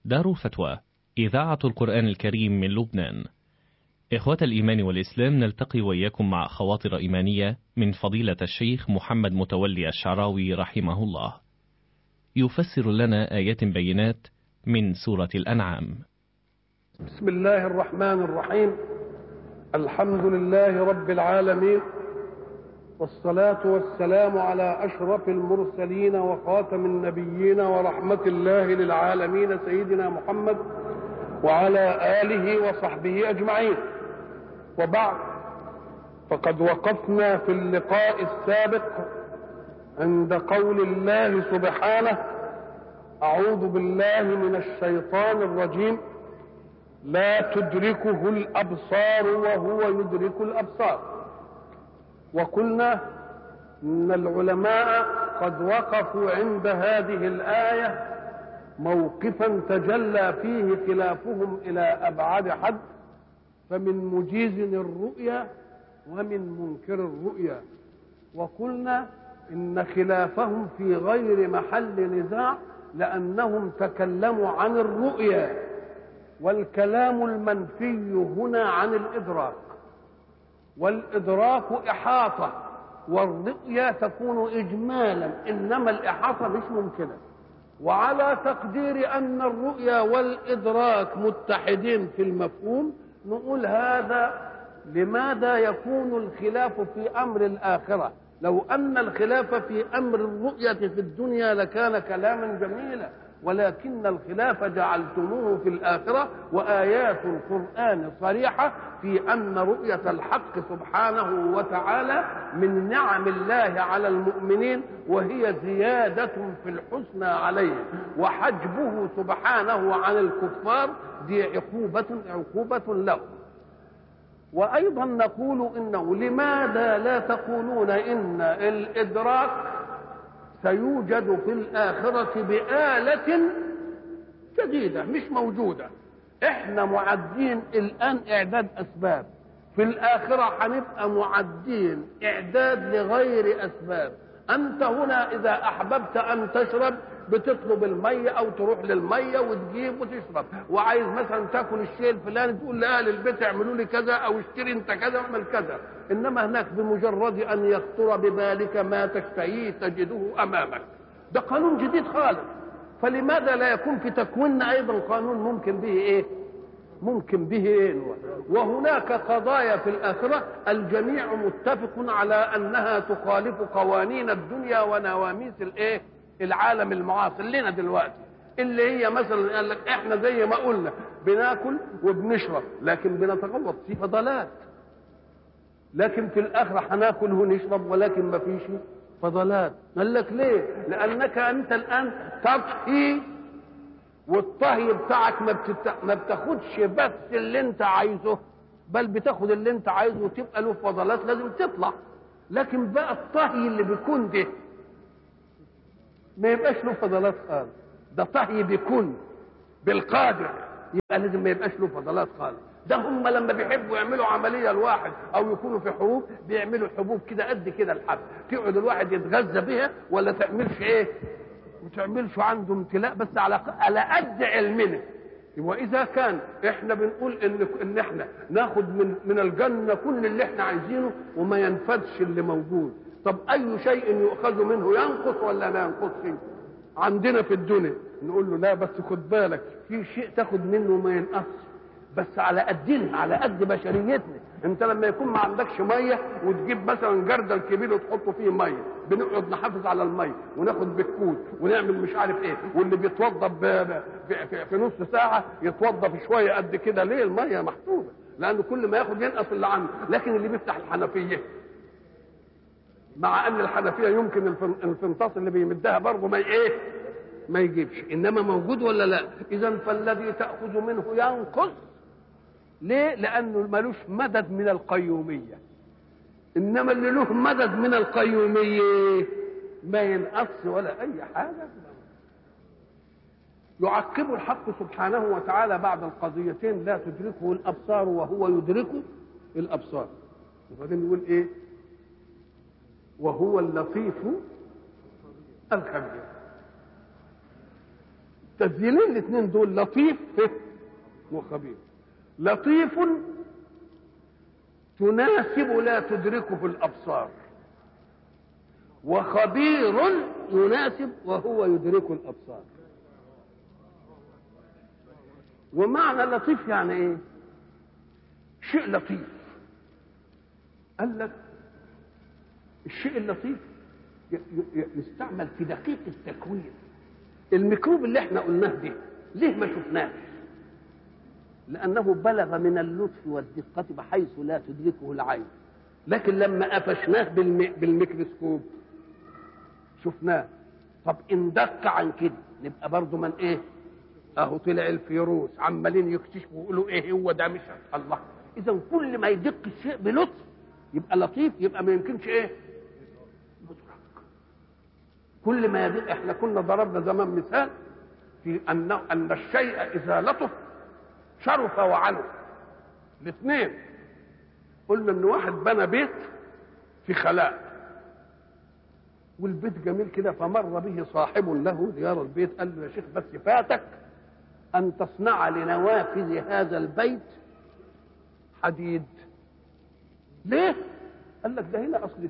دار الفتوى إذاعة القرآن الكريم من لبنان. إخوة الإيمان والإسلام، نلتقي وإياكم مع خواطر إيمانية من فضيلة الشيخ محمد متولي الشعراوي رحمه الله، يفسر لنا آيات بينات من سورة الأنعام. بسم الله الرحمن الرحيم. الحمد لله رب العالمين، والصلاة والسلام على أشرف المرسلين وخاتم النبيين ورحمة الله للعالمين سيدنا محمد وعلى آله وصحبه أجمعين. وبعد، فقد وقفنا في اللقاء السابق عند قول الله سبحانه: أعوذ بالله من الشيطان الرجيم، لا تدركه الأبصار وهو يدرك الأبصار. وقلنا إن العلماء قد وقفوا عند هذه الآية موقفا تجلى فيه خلافهم إلى أبعد حد، فمن مجيز الرؤيا ومن منكر الرؤيا. وقلنا إن خلافهم في غير محل نزاع، لأنهم تكلموا عن الرؤيا، والكلام المنفي هنا عن الإدراك، والإدراك إحاطة، والرؤيا تكون إجمالا، إنما الإحاطة مش ممكنة. وعلى تقدير أن الرؤيا والإدراك متحدين في المفهوم، نقول هذا لماذا يكون الخلاف في أمر الآخرة؟ لو أن الخلاف في أمر الرؤية في الدنيا لكان كلاما جميلا، ولكن الخلاف جعلتموه في الآخرة، وآيات القرآن صريحة في أن رؤية الحق سبحانه وتعالى من نعم الله على المؤمنين، وهي زيادة في الحسنى عليه، وحجبه سبحانه عن الكفار دي عقوبة له. وأيضا نقول إنه لماذا لا تقولون إن الإدراك سيوجد في الآخرة بآلة جديدة مش موجودة؟ احنا معدين الآن إعداد أسباب، في الآخرة هنبقى معدين إعداد لغير أسباب. أنت هنا إذا أحببت أن تشرب بتطلب المية أو تروح للمية وتجيب وتشرب، وعايز مثلا تاكل الشيء الفلاني تقول لأهل البيت اعملوا لي كذا أو اشتري انت كذا واعمل كذا. إنما هناك بمجرد أن يخطر ببالك ما تشتهيه تجده أمامك. ده قانون جديد خالص. فلماذا لا يكون في تكويننا أيضا قانون ممكن به إيه؟ ممكن به إيه؟ وهناك قضايا في الآخرة الجميع متفق على أنها تخالف قوانين الدنيا ونواميس الإيه؟ العالم المعاصر لنا دلوقتي، اللي هي مثلا قال لك احنا زي ما قلنا بناكل وبنشرب، لكن بنتغوط في فضلات. لكن في الآخرة هناكل ونشرب ولكن ما فيش فضلات. قال لك ليه؟ لأنك أنت الآن تطهي، والطهي بتاعك ما بتاخدش بس اللي انت عايزه، بل بتاخد اللي انت عايزه وتبقى له فضلات لازم تطلع. لكن بقى الطهي اللي بيكون ده ما يبقاش له فضلات خالص، ده طهي بيكون بالقادر، يبقى لازم ما يبقاش له فضلات خالص. ده هم لما بيحبوا يعملوا عمليه الواحد او يكونوا في حروب بيعملوا حبوب كده قد كده الحب، تقعد الواحد يتغذى بها ولا تعملش ايه؟ وتعملش عنده امتلاء، بس على قد علمنا. واذا كان احنا بنقول ان احنا ناخد من الجنه كل اللي احنا عايزينه وما ينفذش اللي موجود، طب اي شيء يؤخذ منه ينقص ولا ما ينقصش؟ عندنا في الدنيا نقول له لا، بس خد بالك في شيء تاخد منه ما ينقصش، بس على قدنا، على قد بشريتنا. انت لما يكون ما عندكش ميه وتجيب مثلا جردل كبير وتحطه فيه ميه، بنقعد نحافظ على الميه وناخد بالكود ونعمل مش عارف ايه، واللي بيتوضى في نص ساعه يتوضى في شويه قد كده. ليه؟ الميه محسوبه، لان كل ما ياخد ينقص اللي عنده. لكن اللي بيفتح الحنفيه، مع ان الحنفيه يمكن الفنطاس اللي بيمدها برضه ما يجيبش، انما موجود ولا لا؟ اذا فالذي تاخذ منه ينقص. ليه؟ لانه ملوش مدد من القيوميه، انما اللي له مدد من القيوميه ما ينقص ولا اي حاجه. يعقب الحق سبحانه وتعالى بعد القضيتين: لا تدركه الابصار وهو يدرك الابصار. وبعدين يقول ايه؟ وهو اللطيف الخبير. التسجيلين الاثنين دول لطيف وخبير. لطيف تناسب لا تدركه الابصار، وخبير يناسب وهو يدرك الابصار. ومعنى لطيف يعني ايه؟ شيء لطيف. قال لك الشيء اللطيف يستعمل في دقيق التكوين. الميكروب اللي احنا قلناه ده ليه ما شفناش؟ لانه بلغ من اللطف والدقه بحيث لا تدركه العين، لكن لما قفشناه بالميكروسكوب شفناه. طب ان دق عن كده نبقى برضه من ايه؟ اهو طلع الفيروس عمالين يكتشفوا ويقولوا ايه هو ده، مش الله. اذا كل ما يدق الشيء بلطف يبقى لطيف، يبقى ما يمكنش ايه؟ مدرك. كل ما يدق، احنا كنا ضربنا زمان مثال في ان الشيء اذا لطف شرف وعنف الاثنين. قلنا ان واحد بنى بيت في خلاء، والبيت جميل كده، فمر به صاحب له ليرى البيت، قال له يا شيخ بس فاتك ان تصنع لنوافذ هذا البيت حديد. ليه؟ قال لك ده هنا اصل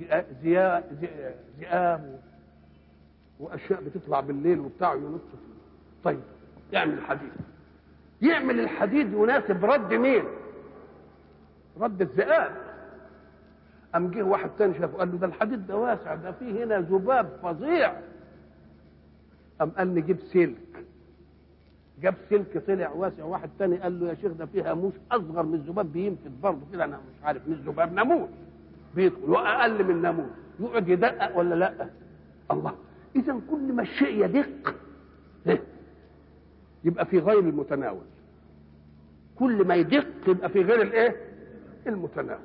ذئاب واشياء بتطلع بالليل وبتاع ينط. طيب يعمل حديد، يعمل الحديد يناسب رد مين؟ رد الذئاب. قام جه واحد تاني شافه قال له ده الحديد ده واسع، ده فيه هنا ذباب فظيع. قام قال نجيب سلك، جاب سلك طلع واسع. واحد تاني قال له يا شيخ ده فيها موس اصغر من الذباب بينفذ برضه كده، انا مش عارف مش ذباب، ناموس بيدخل واقل من ناموس، يقعد يدقق ولا لا؟ الله. اذا كل ما الشيء يدق يبقى في غير المتناول، كل ما يدق يبقى في غير الايه؟ المتناول.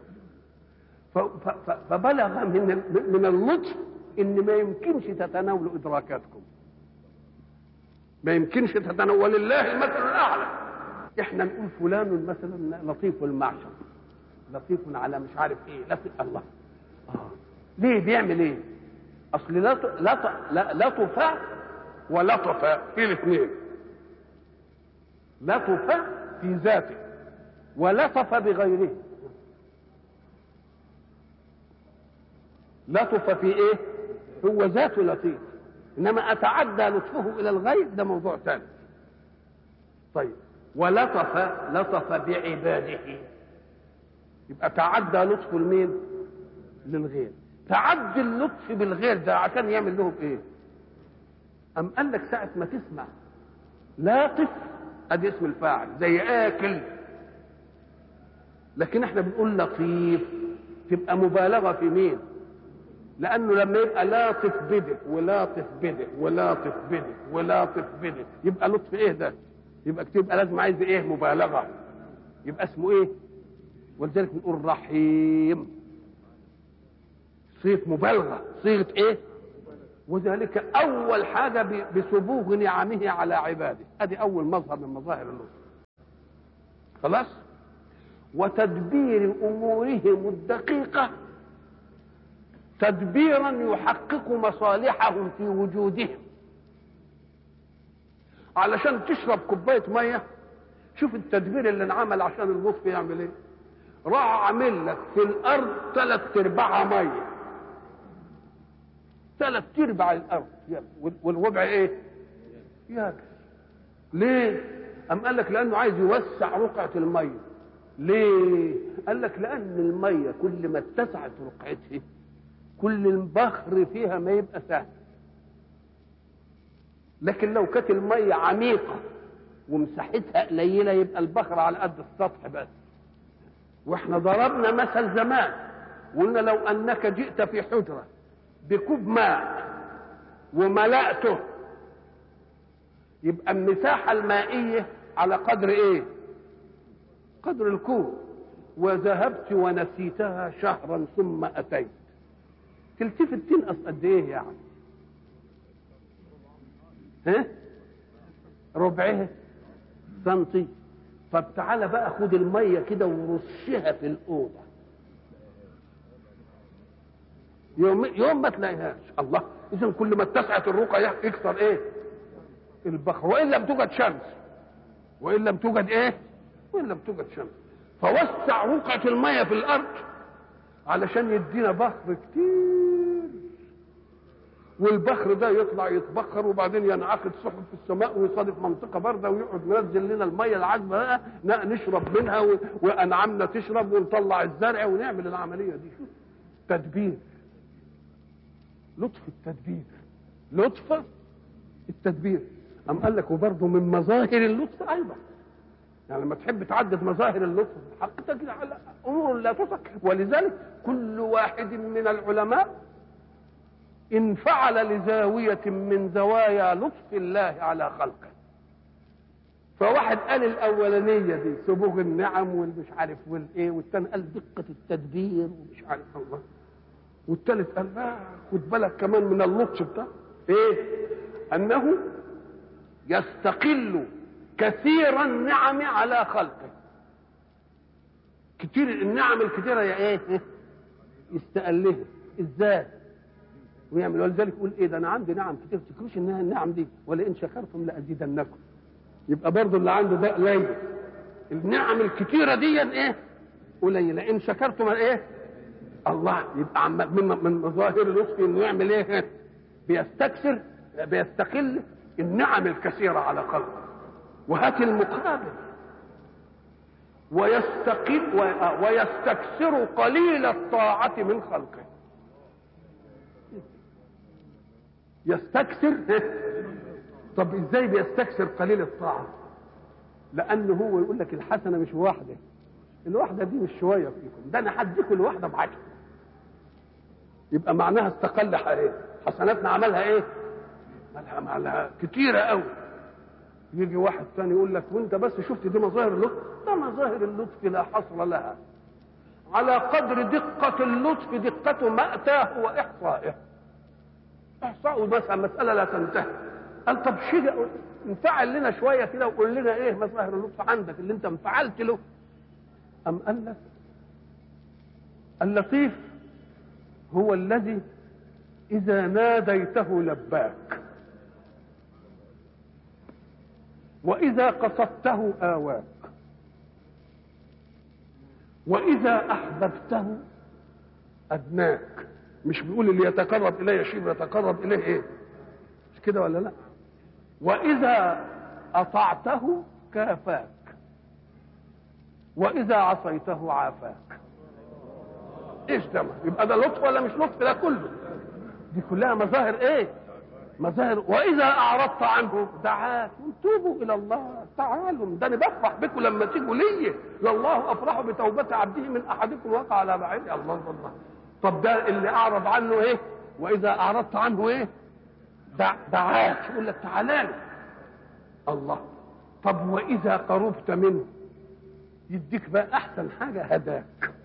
فبلغ من اللطف ان ما يمكنش تتناول ادراكاتكم، ما يمكنش تتناول. الله المثل الاعلى. احنا نقول فلان مثلا لطيف المعشر، لطيف على مش عارف ايه، لطيف الله. ليه بيعمل ايه؟ اصل لطف ولطف في الاثنين. لطف في ذاته ولطف بغيره. لطف في ايه؟ هو ذاته لطيف، انما اتعدى لطفه الى الغير ده موضوع ثاني. طيب لطف بعباده، يبقى تعدى لطفه لمين؟ للغير. تعدي اللطف بالغير ده عشان يعمل لهم ايه؟ ام قال لك ساعه ما تسمع لاطف ادي اسم الفاعل زي اكل، لكن احنا بنقول لطيف تبقى مبالغه في مين؟ لانه لما يبقى لاطف بده ولاطف بده ولاطف بده ولاطف بده يبقى لطف ايه ده؟ يبقى لازم عايز ايه؟ مبالغه، يبقى اسمه ايه؟ ولذلك بنقول رحيم، صيغه مبالغه، صيغه ايه؟ وذلك اول حاجه بسبوغ نعمه على عباده، ادي اول مظهر من مظاهر اللطف. خلاص؟ وتدبير امورهم الدقيقه تدبيرا يحقق مصالحهم في وجودهم. علشان تشرب كوبايه ميه، شوف التدبير اللي انعمل عشان اللطف يعمل ايه. راح عامل لك في الارض 3/4 ميه، 3/4 الارض والربع ايه؟ يابس. ليه؟ قام قال لك لانه عايز يوسع رقعه الميه. ليه؟ قال لك لان الميه كل ما اتسعت رقعتها كل البخر فيها ما يبقى سهل. لكن لو كانت الميه عميقه ومساحتها قليله يبقى البخر على قد السطح بس. واحنا ضربنا مثل زمان وقلنا لو انك جئت في حجره بكوب ماء وملأته يبقى المساحه المائيه على قدر ايه؟ قدر الكوب. وذهبت ونسيتها شهرا ثم اتيت، تلتفت تنقص قد ايه يعني؟ ها؟ ربعها سنتي. طب تعالى بقى خد الميه كده ورشها في الاوضه، يوم ما تلاقيهاش. الله. اذا كل ما اتسعت الرقعه يكثر ايه؟ البخر، وان لم توجد شمس، وان لم توجد ايه، وان لم توجد شمس. فوسع رقعة المية في الارض علشان يدينا بخر كتير، والبخر ده يطلع يتبخر وبعدين ينعقد سحب في السماء ويصادف منطقة باردة ويقعد ينزل لنا المية العذبة نشرب منها وانعامنا تشرب ونطلع الزرع ونعمل العملية دي. شوف تدبير، لطف التدبير، لطف التدبير. أم قال لك وبرضه من مظاهر اللطف أيضا، يعني لما تحب تعدد مظاهر اللطف حق تجد على أمور لا تصح. ولذلك كل واحد من العلماء انفعل لزاوية من زوايا لطف الله على خلقه. فواحد قال الأولانية دي سبوغ النعم والمش عارف والايه، والثاني قال دقة التدبير ومش عارف الله، والثالث قال لا خد بالك كمان من اللطف ده ايه، انه يستقل كثير النعم على خلقه. كتير النعم الكثيره يا ايه يستقلها ازاي ويعمل. ولذلك يقول ايه ده انا عندي نعم كتير، تفكروش انها النعم دي ولئن شكرتم لازيدنكم. يبقى برضه اللي عنده ده قليل، النعم الكثيره دي ايه قليله، ان شكرتم ايه الله. يبقى من مظاهر لطفه انه يعمل ايه، بيستكثر بيستقل النعم الكثيره على خلقه. وهات المقابل، ويستكثر قليل الطاعه من خلقه. يستكثر طب ازاي بيستكثر قليل الطاعه؟ لانه هو يقول لك الحسنه مش واحده، الواحده دي مش شويه فيكم، ده انا هديكم الواحده ب10. يبقى معناها استقل ايه، حسناتنا عملها ايه، عملها كتيره قوي. يجي واحد ثاني يقول لك وانت بس شفت دي مظاهر اللطف، ده مظاهر اللطف لا حصر لها، على قدر دقه اللطف دقه مأتاه واحصائه. احصائه مثلا مساله لا تنتهي. قال طب شيء انفعل لنا شويه كده وقول لنا ايه مظاهر اللطف عندك اللي انت انفعلت له. ام قال لك اللطيف هو الذي اذا ناديته لباك، واذا قصدته آواك، واذا احببته ادناك. مش بيقول اللي يتقرب الي شيء يتقرب اليه ايه، مش كده ولا لا؟ واذا اطعته كافاك، واذا عصيته عافاك. ايش ده؟ يبقى ده لطف ولا مش لطف؟ ده كله دي كلها مظاهر ايه، مظاهر. واذا اعرضت عنه دعاك، توبوا الى الله، تعالوا ده انا بفرح بكم لما تيجوا لي، لله افرح بتوبه عبده من احدكم وقع على بعير. الله الله. طب ده اللي اعرض عنه ايه، واذا اعرضت عنه ايه، دعاك، يقول لك تعالى لي الله. طب واذا قربت منه يديك بقى احسن حاجه، هداك.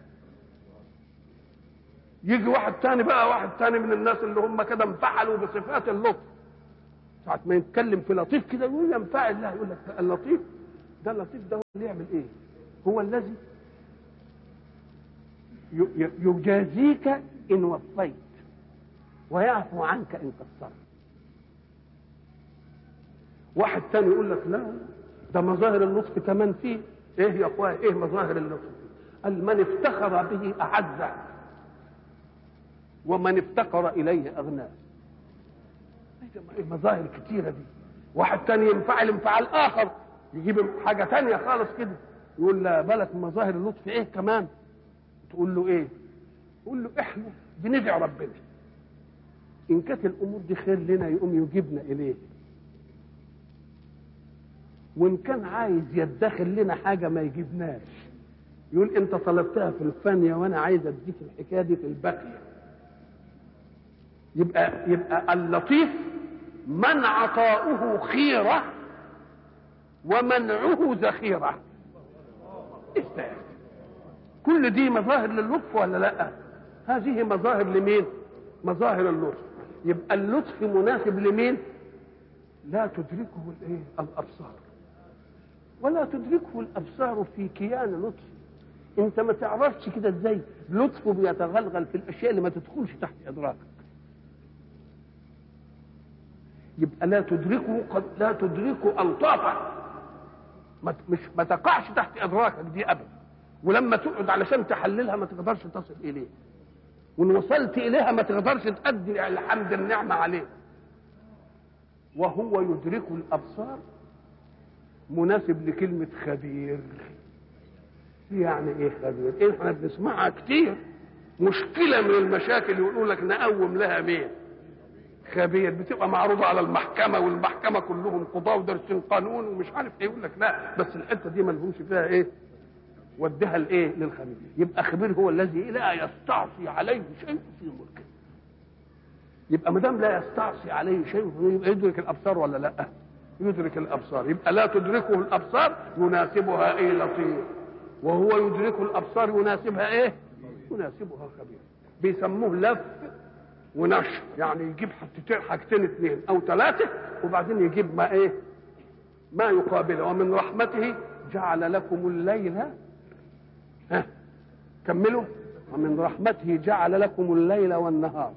يجي واحد تاني بقى، واحد تاني من الناس اللي هم كده انفعلوا بصفات اللطف، ساعة ما يتكلم في لطيف كده يقول ينفعل له، يقول لك اللطيف ده، اللطيف ده هو اللي يعمل ايه، هو الذي يجازيك ان وفيت ويعفو عنك ان قصرت. واحد تاني يقول لك لا، ده مظاهر اللطف كمان فيه ايه يا اخويا، ايه مظاهر اللطف فيه؟ قال من افتخر به اعزه، ومن افتقر اليه اغناه. المظاهر كتيره دي. واحد تاني ينفعل انفعال اخر، يجيب حاجه تانيه خالص كده، يقول لا بالك مظاهر اللطف ايه كمان. تقول له ايه، يقول له احنا بندعي ربنا ان كانت الامور دي خير لنا يقوم يجيبنا اليه، وان كان عايز يدخل لنا حاجه ما يجيبناش، يقول انت طلبتها في الفانيه وانا عايز اديك الحكايه دي في الباقيه. يبقى اللطيف من عطاؤه خيره ومنعه ذخيره. كل دي مظاهر للطف ولا لا؟ هذه مظاهر لمين؟ مظاهر اللطف. يبقى اللطف مناسب لمين؟ لا تدركه الايه؟ الابصار، ولا تدركه الابصار في كيان لطف. انت ما تعرفش كده ازاي لطفه بيتغلغل في الاشياء اللي ما تدخلش تحت ادراكك. يبقى لا تدركه ألطافه، ما تقعش تحت إدراكك دي أبدا، ولما تقعد علشان تحللها ما تقدرش تصل إليه، وإن وصلت إليها ما تقدرش تأدي الحمد النعمة عليه. وهو يدرك الأبصار مناسب لكلمة خبير. يعني إيه خبير؟ إيه إحنا بنسمعها كتير، مشكلة من المشاكل يقولوا لك نقوم لها مين؟ خبير. بتبقى معروضة على المحكمة، والمحكمة كلهم قضاة ودارسين قانون ومش عارف ايه، يقول لك لا بس الحتة دي ما لهمش فيها ايه، وديها لايه؟ للخبير. يبقى خبير هو الذي لا يستعصي عليه شيء في ملكه. يبقى ما دام لا يستعصي عليه شيء يبقى يدرك الابصار ولا لا؟ يدرك الابصار. يبقى لا تدركه الابصار يناسبها ايه؟ لطيف. وهو يدرك الابصار يناسبها ايه؟ يناسبها خبير. بيسموه لف ونشر، يعني يجيب حاجتين اثنين او ثلاثه وبعدين يجيب ما ايه؟ ما يقابله. ومن رحمته جعل لكم الليل، كملوا. ومن رحمته جعل لكم الليل والنهار.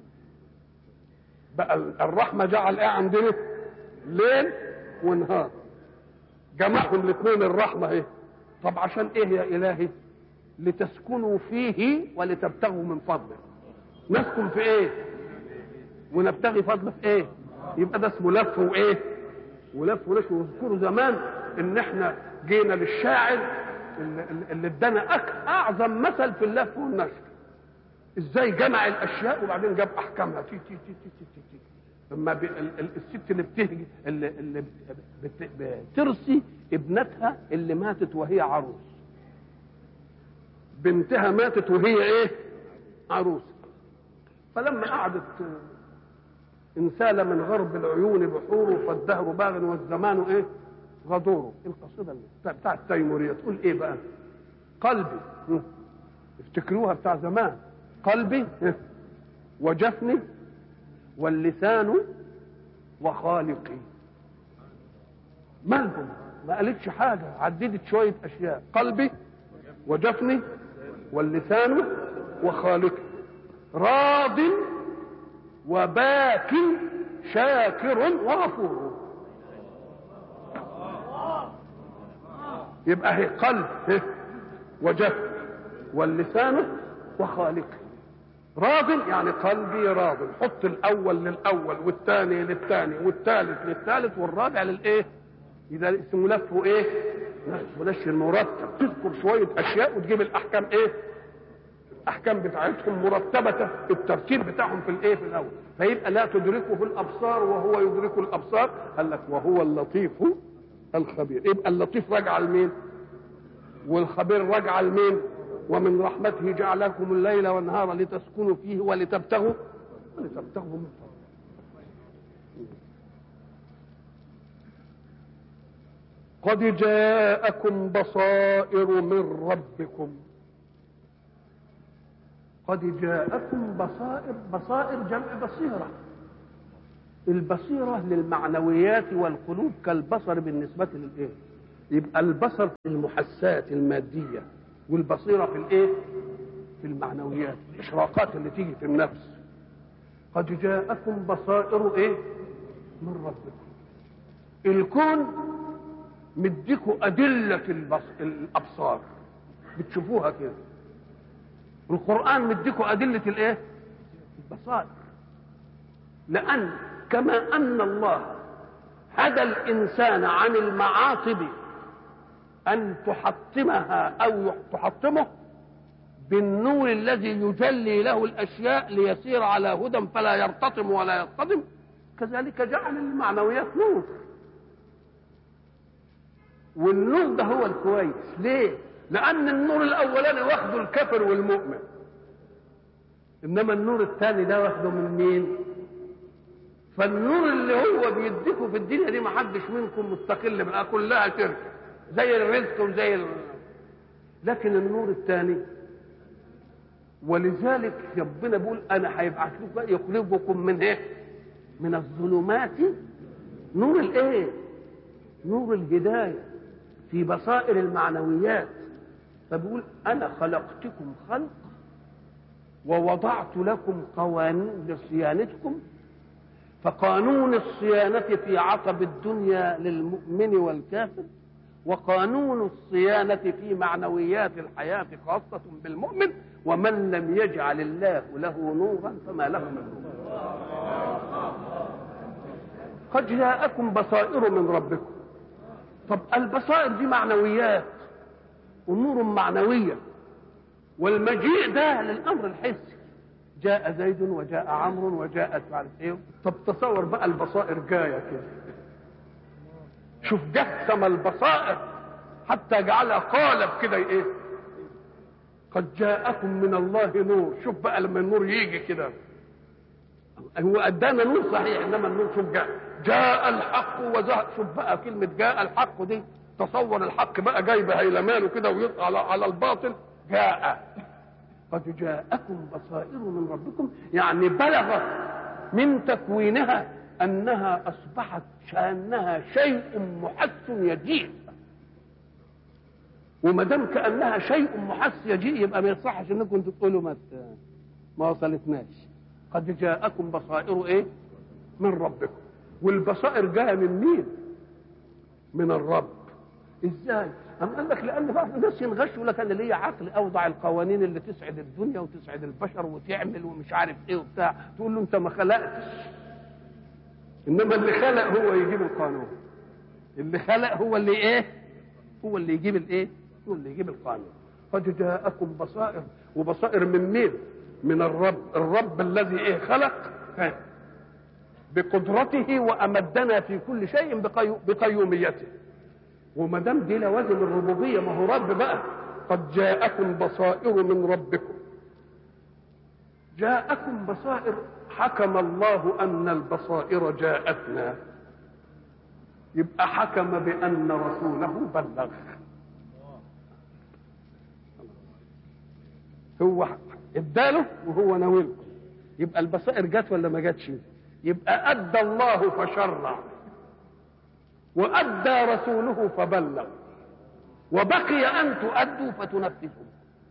بقى الرحمه جعل ايه عندنا؟ ليل ونهار، جمعهم الاثنين الرحمه ايه؟ طب عشان ايه يا الهي؟ لتسكنوا فيه ولتبتغوا من فضله. نسكن في ايه ونبتغي فضله في ايه؟ يبقى ده اسمه لف وايه؟ ولف ونشر. واذكروا زمان ان احنا جينا للشاعر اللي ادانا اعظم مثل في اللف والنشر، ازاي جمع الاشياء وبعدين جاب احكامها. تي تي تي تي تي تي. لما الست اللي بتهجي اللي بترسي ابنتها اللي ماتت وهي عروس، بنتها ماتت وهي ايه؟ عروس. فلما قعدت انسال من غرب العيون بحوره فالدهر باغ والزمان ايه؟ غدوره. القصيده بتاع التيموريه تقول ايه بقى؟ قلبي، افتكروها بتاع زمان، قلبي وجفني واللسان وخالقي. مالهم؟ ما قالتش حاجه، عددت شويه اشياء. قلبي وجفني واللسان وخالقي، راض وباك شاكر وغفور. يبقى هي قلب وجفن واللسان وخالقه. راض يعني قلبي راض، حط الاول للاول والثاني للثاني والثالث للثالث والرابع للايه؟ اذا اسمه لف ايه؟ ونشر مرتب. تذكر شويه اشياء وتجيب الاحكام ايه؟ الاحكام بتاعتهم مرتبه، الترتيب بتاعهم في الايه؟ في الاول. فيبقى لا تدركه الابصار وهو يدرك الابصار. قال لك وهو اللطيف الخبير. يبقى اللطيف راجع لمين؟ والخبير راجع لمين؟ ومن رحمته جعل لكم الليل والنهار لتسكنوا فيه ولتبتغوا من فضله. قد جاءكم بصائر من ربكم. قد جاءكم بصائر. بصائر جمع بصيرة. البصيرة للمعنويات والقلوب كالبصر بالنسبة للإيه؟ يبقى البصر في المحسات المادية، والبصيرة في الإيه؟ في المعنويات، الإشراقات اللي تيجي في النفس. قد جاءكم بصائر إيه؟ من ربكم. الكون مديكوا أدلة الأبصار بتشوفوها كده. القرآن مديكوا أدلة الإيه؟ البصائر. لأن كما أن الله هدى الإنسان عن المعاصي أن تحطمها أو تحطمه بالنور الذي يجلي له الأشياء ليسير على هدى فلا يرتطم ولا يصطدم، كذلك جعل المعنويات نور. والنور ده هو الكويس. ليه؟ لأن النور الأولاني واخده الكافر والمؤمن، إنما النور الثاني ده واخده من مين؟ فالنور اللي هو بيديكوا في الدنيا دي ما حدش منكم مستقل بقى، كلها شركه زي الرزق وزي لكن النور الثاني. ولذلك ربنا بيقول انا هيبعث لكم يخرجكم من ايه؟ من الظلمات نور الايه؟ نور الهدايه في بصائر المعنويات. فبيقول انا خلقتكم خلق ووضعت لكم قوانين لصيانتكم فقانون الصيانة في عقب الدنيا للمؤمن والكافر، وقانون الصيانة في معنويات الحياة خاصة بالمؤمن. ومن لم يجعل الله له نورا فما له من نور. قد جاءكم بصائر من ربكم. طب البصائر دي معنويات والنور معنوية، والمجيء ده للأمر الحسي، جاء زيد وجاء عمرو وجاءت بعد ايه. طب تصور بقى البصائر جايه كده، شوف جسم البصائر حتى جعلها قالب كده ايه، قد جاءكم من الله نور. شوف بقى لما النور يجي كده، هو ادانا نور صحيح، انما النور شوف جاء الحق وزهق. شوف بقى كلمه جاء الحق دي، تصور الحق بقى جاي بهيلمانه كده ويطلع على الباطل. جاء قد جاءكم بصائر من ربكم، يعني بلغ من تكوينها انها اصبحت كانها شيء محس يجيء. وما دام كانها شيء محس يجيء، يبقى ما يصحش انكم تقولوا ما وصلتناش. قد جاءكم بصائر ايه من ربكم. والبصائر جايه من مين؟ من الرب. ازاي؟ أم قال لك لأن بعض الناس ينغشوا لك أنا ليا عقل أوضع القوانين اللي تسعد الدنيا وتسعد البشر وتعمل ومش عارف إيه وبتاع. تقول له أنت ما خلقتش، إنما اللي خلق هو يجيب القانون. اللي خلق هو اللي إيه؟ هو اللي يجيب الإيه؟ هو اللي يجيب القانون. قد جاءكم بصائر. وبصائر من مين؟ من الرب. الرب الذي إيه؟ خلق بقدرته وأمدنا في كل شيء بقيوميته. وما دام دي لوازم الربوبيه، ما هو رب بقى. قد جاءكم بصائر من ربكم. جاءكم بصائر، حكم الله ان البصائر جاءتنا، يبقى حكم بان رسوله بلغ. هو اداله وهو ناوله، يبقى البصائر جت ولا ما جاتش؟ يبقى ادى الله فشرع، وأدى رسوله فبلغ، وبقي أن تؤدوا فتنفذوا.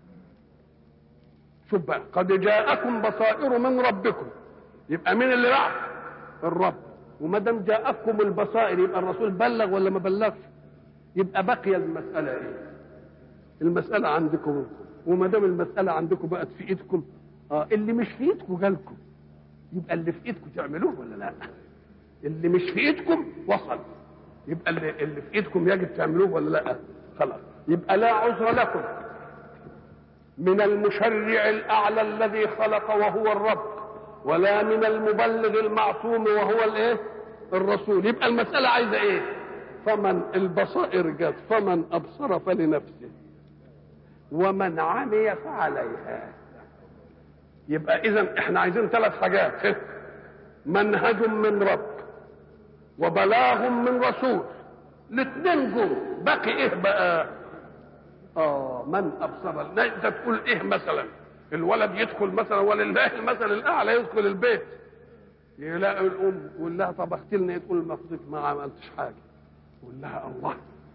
شوف بقى، قد جاءكم بصائر من ربكم، يبقى مين اللي بعد؟ الرب. وما دام جاءكم البصائر يبقى الرسول بلغ ولا ما بلغش؟ يبقى بقي المسألة ايه؟ المسألة عندكم. وما دام المسألة عندكم بقت في ايدكم، اللي مش في ايدكم جالكم، يبقى اللي في ايدكم تعملوه ولا لا؟ اللي مش في ايدكم وصل، يبقى اللي في ايدكم يجب تعملوه ولا لا؟ خلاص، يبقى لا عذر لكم من المشرع الاعلى الذي خلق وهو الرب، ولا من المبلغ المعصوم وهو الايه؟ الرسول. يبقى المساله عايزه ايه؟ فمن البصائر جت، فمن ابصر فلنفسه ومن عمي فعليها. يبقى اذا احنا عايزين 3 حاجات: منهج من رب، وبلاغ من رسول. الاثنين جم، باقي ايه بقى؟ من ابصر. انت تقول ايه مثلا؟ الولد يدخل مثلا، ولله المثل الاعلى، يدخل البيت يلاقي الام يقول لها طبخت لنا، تقول ما فضيت ما عملتش حاجه. يقول لها الله،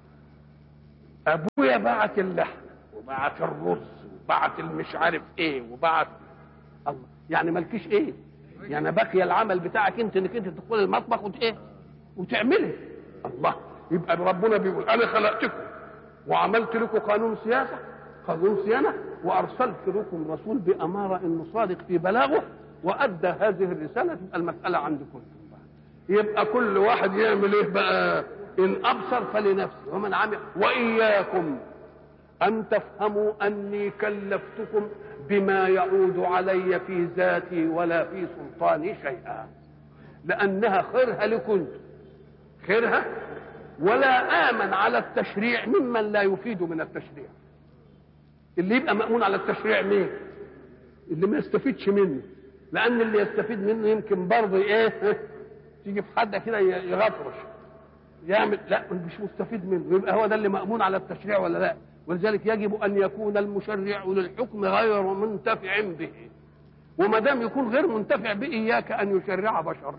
ابويا بعت اللحم وبعت الرز وبعت المش عارف ايه وبعت الله، يعني مالكيش ايه؟ يعني باقي العمل بتاعك انت، انك انت تدخل المطبخ وتعمله. الله، يبقى ربنا بيقول انا خلقتكم وعملت لكم قانون سياسه، قانون صيانه، وارسلت لكم رسول باماره انه صادق في بلاغه وادى هذه الرساله. تبقى المساله عندكم. يبقى كل واحد يعمل ايه بقى؟ ان ابصر فلنفسه ومن عمل. واياكم ان تفهموا اني كلفتكم بما يعود علي في ذاتي ولا في سلطاني شيئا، لانها خيرها لكم، خيرها. ولا آمن على التشريع ممن لا يفيد من التشريع. اللي يبقى مأمون على التشريع مين؟ اللي ما يستفيدش منه، لأن اللي يستفيد منه يمكن برضه ايه؟ تيجي في حد كده يغطرش يعمل، لا مش مستفيد منه، يبقى هو ده اللي مأمون على التشريع ولا لا؟ ولذلك يجب أن يكون المشرع للحكم غير منتفع به. وما دام يكون غير منتفع به، إياك أن يشرع بشر.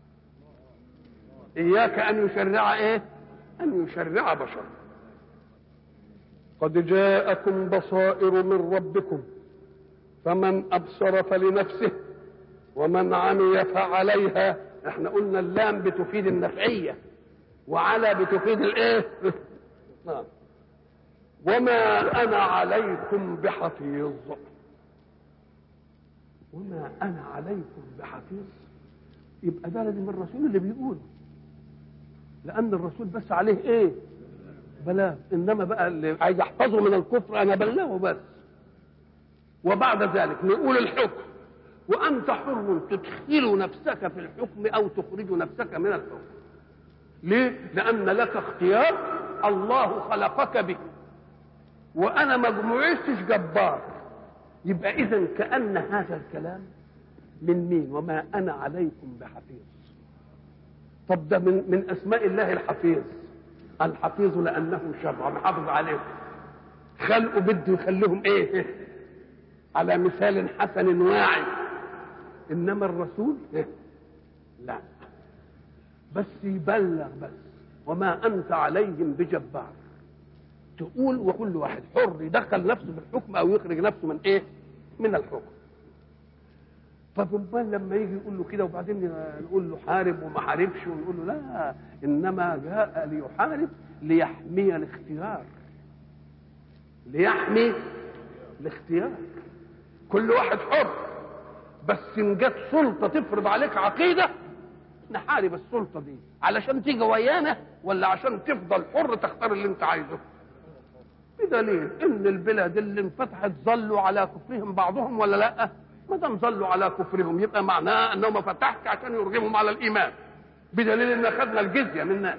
إياك أن يشرع إيه؟ أن يشرع بشر. قد جاءكم بصائر من ربكم، فمن أبصر فلنفسه ومن عمي فعليها. احنا قلنا اللام بتفيد النفعية وعلى بتفيد الايه؟ نعم. وما انا عليكم بحفيظ. وما انا عليكم بحفيظ، يبقى ده لازم الرسول اللي بيقوله، لان الرسول بس عليه ايه؟ بلاغ. انما بقى اللي عايز يحفظه من الكفر انا بلغه بس. وبعد ذلك نقول الحكم، وانت حر تدخل نفسك في الحكم او تخرج نفسك من الحكم. ليه؟ لان لك اختيار الله خلقك به، وانا ما جمعتش جبار. يبقى اذا كأن هذا الكلام من مين؟ وما انا عليكم بحفيظ. طب ده من اسماء الله الحفيظ. الحفيظ لانه شرع محافظ عليهم، خلقوا بده يخليهم ايه؟ على مثال حسن واعي. انما الرسول لا، بس يبلغ بس. وما انت عليهم بجبار. تقول وكل واحد حر يدخل نفسه بالحكم او يخرج نفسه من ايه؟ من الحكم. طب امال لما يجي يقول له كده وبعدين نقول له حارب وما حاربش، ونقول له لا، انما جاء ليحارب ليحمي الاختيار. ليحمي الاختيار. كل واحد حر، بس ان جت سلطه تفرض عليك عقيده نحارب السلطه دي علشان تيجي ويانا، ولا عشان تفضل حر تختار اللي انت عايزه. بدليل ان البلاد اللي انفتحت ظلوا على كفرهم بعضهم ولا لا؟ ما دام ظلوا على كفرهم يبقى معناه انه ما فتحش عشان يرغمهم على الايمان، بدليل ان اخذنا الجزيه من الناس.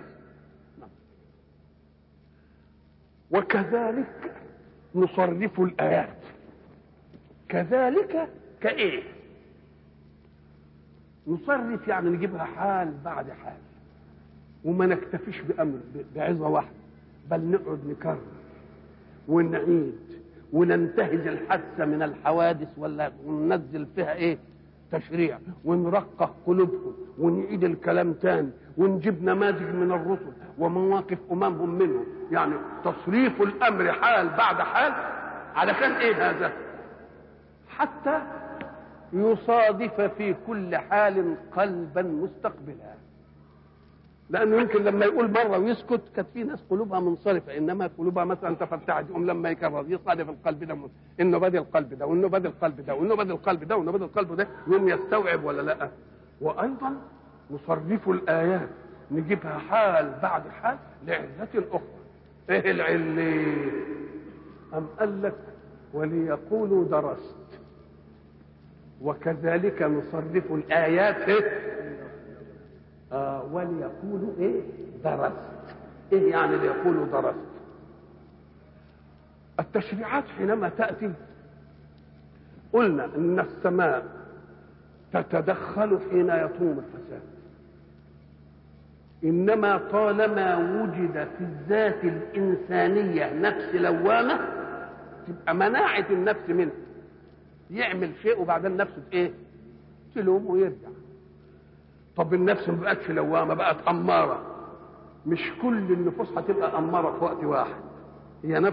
وكذلك نصرف الايات. كذلك كايه؟ نصرف يعني نجيبها حال بعد حال، وما نكتفيش بامر بعظه واحده، بل نقعد نكرر ونعيد وننتهز الحادثه من الحوادث، ولا وننزل فيها ايه؟ تشريع، ونرقق قلوبهم ونعيد الكلام تاني، ونجيب نماذج من الرسل ومواقف اممهم منهم. يعني تصريف الامر حال بعد حال. علشان ايه هذا؟ حتى يصادف في كل حال قلبا مستقبلا. لانه يمكن لما يقول مره ويسكت كانت في ناس قلوبها منصرفه، انما قلوبها مثلا تفتحت، يقوم لما يكرر يصادف القلب ده انه بدل القلب ده وانه بدل القلب ده وانه بدل القلب ده وانه بدل القلب ده، يقوم يستوعب ولا لا؟ وايضا نصرف الايات نجيبها حال بعد حال لعله اخرى. ايه العله؟ ام قال لك وليقولوا درست. وكذلك نصرف الايات وليقولوا ايه؟ درست. ايه يعني ليقولوا درست؟ التشريعات حينما تأتي قلنا ان السماء تتدخل حين يطوم الفساد، انما طالما وجد في الذات الانسانية نفس لوامة تبقى مناعة النفس منه يعمل شيء وبعدين نفسه ايه؟ تلوم ويرجع. طب النفس ما بقتش لوامه، بقت اماره. مش كل النفوس هتبقى اماره في وقت واحد، هي نفس